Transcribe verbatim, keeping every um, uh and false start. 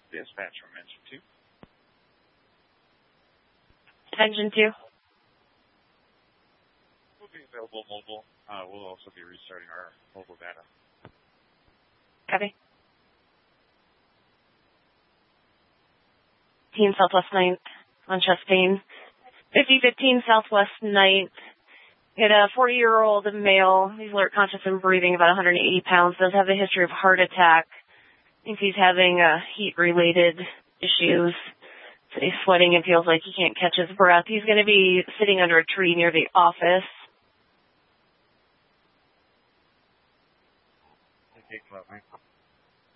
Dispatch from Engine two. Engine two. We'll be available mobile. Uh, we'll also be restarting our mobile data. Copy. fifteen Southwest ninth on Chastain. fifty fifteen Southwest ninth. Hit a forty-year-old male. He's alert, conscious, and breathing, about one hundred eighty pounds. Does have a history of heart attack. Thinks he's having uh, heat-related issues. So he's sweating and feels like he can't catch his breath. He's going to be sitting under a tree near the office. Okay,